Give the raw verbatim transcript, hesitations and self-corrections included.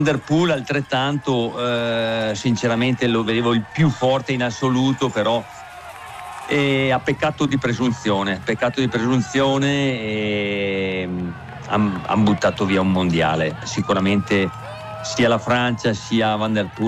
Van der Poel altrettanto, eh, sinceramente lo vedevo il più forte in assoluto, però eh, ha peccato di presunzione, peccato di presunzione e hanno han buttato via un mondiale. Sicuramente sia la Francia sia Van der Poel